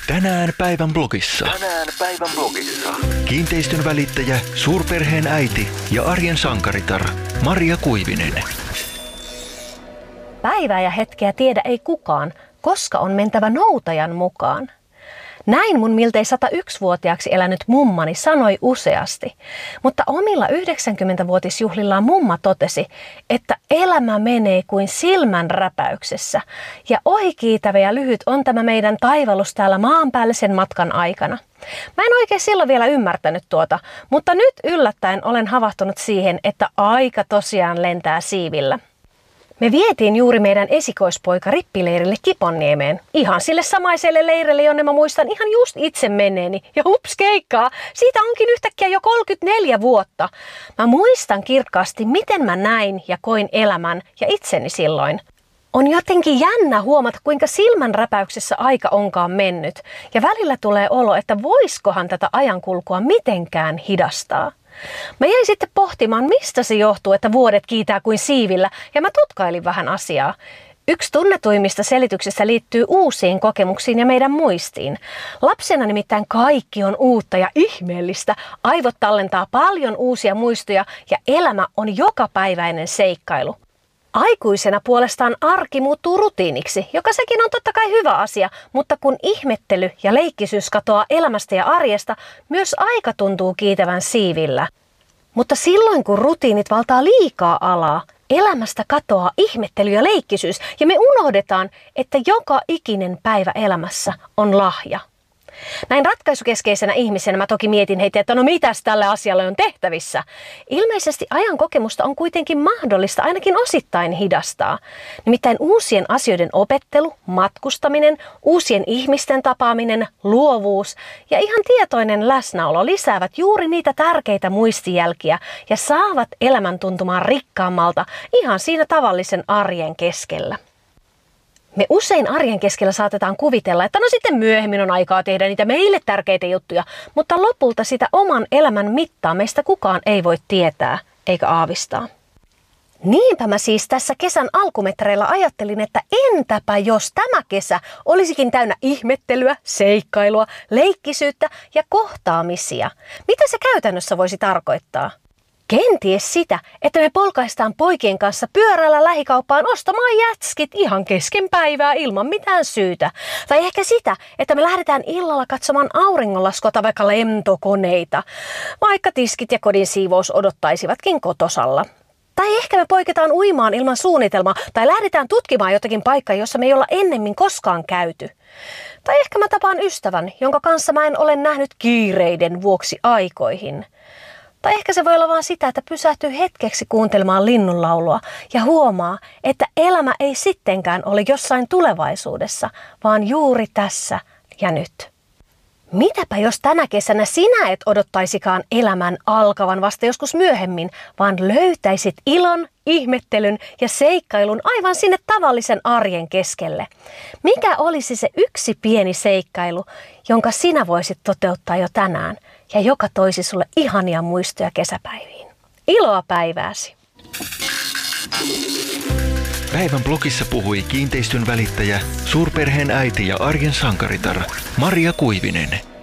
Tänään päivän blogissa. Kiinteistön välittäjä, suurperheen äiti ja arjen sankaritar Maria Kuivinen. Päivää ja hetkeä tiedä ei kukaan, koska on mentävä noutajan mukaan. Näin mun miltei 101-vuotiaaksi elänyt mummani sanoi useasti, mutta omilla 90-vuotisjuhlillaan mumma totesi, että elämä menee kuin silmän räpäyksessä ja ohikiitävä ja lyhyt on tämä meidän taivallus täällä maan päällä sen matkan aikana. Mä en oikein silloin vielä ymmärtänyt tuota, mutta nyt yllättäen olen havahtunut siihen, että aika tosiaan lentää siivillä. Me vietiin juuri meidän esikoispoika rippileirille Kiponniemeen. Ihan sille samaiselle leirille, jonne mä muistan ihan just itse menneeni. Ja hups keikkaa, siitä onkin yhtäkkiä jo 34 vuotta. Mä muistan kirkkaasti, miten mä näin ja koin elämän ja itseni silloin. On jotenkin jännä huomata, kuinka silmänräpäyksessä aika onkaan mennyt. Ja välillä tulee olo, että voiskohan tätä ajankulkua mitenkään hidastaa. Mä jäin sitten pohtimaan, mistä se johtuu, että vuodet kiitää kuin siivillä, ja mä tutkailin vähän asiaa. Yksi tunnetuimmista selityksistä liittyy uusiin kokemuksiin ja meidän muistiin. Lapsena nimittäin kaikki on uutta ja ihmeellistä. Aivot tallentaa paljon uusia muistoja ja elämä on jokapäiväinen seikkailu. Aikuisena puolestaan arki muuttuu rutiiniksi, joka sekin on totta kai hyvä asia, mutta kun ihmettely ja leikkisyys katoaa elämästä ja arjesta, myös aika tuntuu kiitävän siivillä. Mutta silloin kun rutiinit valtaa liikaa alaa, elämästä katoaa ihmettely ja leikkisyys ja me unohdetaan, että joka ikinen päivä elämässä on lahja. Näin ratkaisukeskeisenä ihmisenä mä toki mietin heitä, että no mitäs tälle asialle on tehtävissä. Ilmeisesti ajan kokemusta on kuitenkin mahdollista ainakin osittain hidastaa. Nimittäin uusien asioiden opettelu, matkustaminen, uusien ihmisten tapaaminen, luovuus ja ihan tietoinen läsnäolo lisäävät juuri niitä tärkeitä muistijälkiä ja saavat elämän tuntumaan rikkaammalta ihan siinä tavallisen arjen keskellä. Me usein arjen keskellä saatetaan kuvitella, että no sitten myöhemmin on aikaa tehdä niitä meille tärkeitä juttuja, mutta lopulta sitä oman elämän mittaa meistä kukaan ei voi tietää eikä aavistaa. Niinpä mä siis tässä kesän alkumetreillä ajattelin, että entäpä jos tämä kesä olisikin täynnä ihmettelyä, seikkailua, leikkisyyttä ja kohtaamisia. Mitä se käytännössä voisi tarkoittaa? Kenties sitä, että me polkaistaan poikien kanssa pyörällä lähikauppaan ostamaan jätskit ihan kesken päivää ilman mitään syytä. Tai ehkä sitä, että me lähdetään illalla katsomaan auringonlaskua tai vaikka lentokoneita, vaikka tiskit ja kodin siivous odottaisivatkin kotosalla. Tai ehkä me poiketaan uimaan ilman suunnitelmaa tai lähdetään tutkimaan jotakin paikkaa, jossa me ei olla ennemmin koskaan käyty. Tai ehkä mä tapaan ystävän, jonka kanssa mä en ole nähnyt kiireiden vuoksi aikoihin. Tai ehkä se voi olla vaan sitä, että pysähtyy hetkeksi kuuntelemaan linnunlaulua ja huomaa, että elämä ei sittenkään ole jossain tulevaisuudessa, vaan juuri tässä ja nyt. Mitäpä jos tänä kesänä sinä et odottaisikaan elämän alkavan vasta joskus myöhemmin, vaan löytäisit ilon, ihmettelyn ja seikkailun aivan sinne tavallisen arjen keskelle? Mikä olisi se yksi pieni seikkailu, jonka sinä voisit toteuttaa jo tänään ja joka toisi sulle ihania muistoja kesäpäiviin? Iloa päivääsi! Päivän blogissa puhui kiinteistön välittäjä, suurperheen äiti ja arjen sankaritar Maria Kuivinen.